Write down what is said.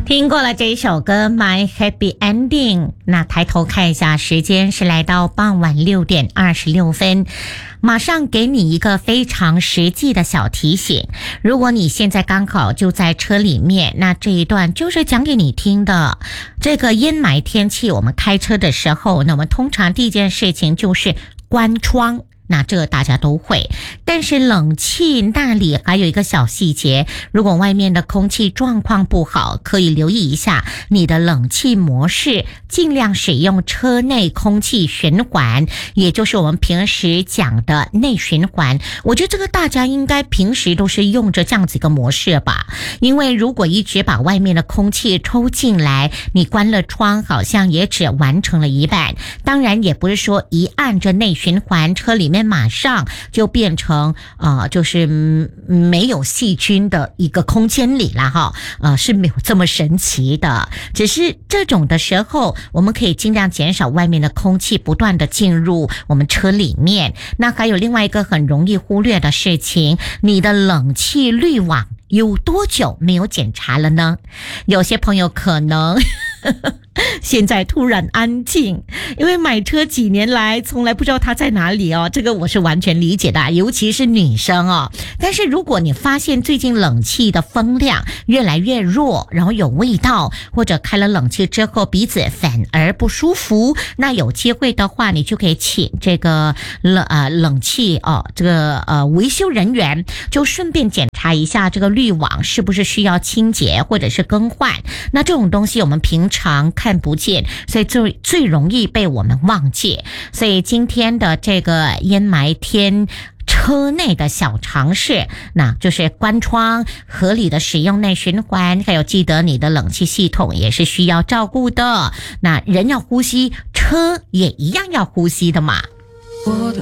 听过了这一首歌 My Happy Ending， 那抬头看一下时间是来到傍晚6点26分，马上给你一个非常实际的小提醒，如果你现在刚好就在车里面，那这一段就是讲给你听的。这个阴霾天气，我们开车的时候，那么通常第一件事情就是关窗，那这个大家都会，但是冷气那里还有一个小细节，如果外面的空气状况不好，可以留意一下你的冷气模式，尽量使用车内空气循环，也就是我们平时讲的内循环。我觉得这个大家应该平时都是用着这样子一个模式吧，因为如果一直把外面的空气抽进来，你关了窗好像也只完成了一半。当然也不是说一按着内循环，车里面马上就变成就是没有细菌的一个空间里了哈，是没有这么神奇的。只是这种的时候，我们可以尽量减少外面的空气不断的进入我们车里面。那还有另外一个很容易忽略的事情，你的冷气滤网有多久没有检查了呢？有些朋友可能现在突然安静，因为买车几年来从来不知道它在哪里哦，这个我是完全理解的，尤其是女生哦。但是如果你发现最近冷气的风量越来越弱，然后有味道，或者开了冷气之后鼻子反而不舒服，那有机会的话，你就可以请这个冷气维修人员，就顺便检查一下这个滤网是不是需要清洁或者是更换。那这种东西我们平常看不见，所以最容易被我们忘记。所以今天的这个阴霾天车内的小常识，那就是关窗，合理的使用内循环，还有记得你的冷气系统也是需要照顾的。那人要呼吸，车也一样要呼吸的嘛。